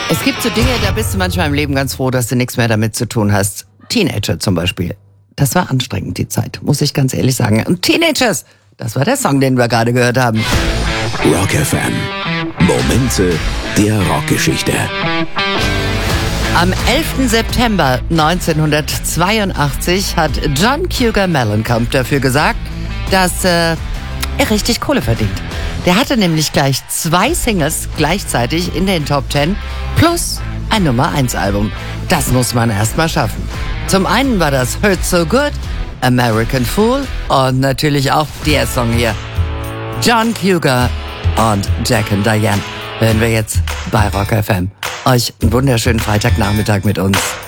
Es gibt so Dinge, da bist du manchmal im Leben ganz froh, dass du nichts mehr damit zu tun hast. Teenager zum Beispiel. Das war anstrengend, die Zeit, muss ich ganz ehrlich sagen. Und Teenagers, das war der Song, den wir gerade gehört haben. Rock FM. Momente der Rockgeschichte. Am 11. September 1982 hat John Cougar Mellencamp dafür gesagt, dass er richtig Kohle verdient. Der hatte nämlich gleich 2 Singles gleichzeitig in den Top 10 plus ein Nummer-1-Album. Das muss man erst mal schaffen. Zum einen war das Hurt So Good, American Fool und natürlich auch der Song hier. John Cougar und Jack and Diane hören wir jetzt bei Rock FM. Euch einen wunderschönen Freitagnachmittag mit uns.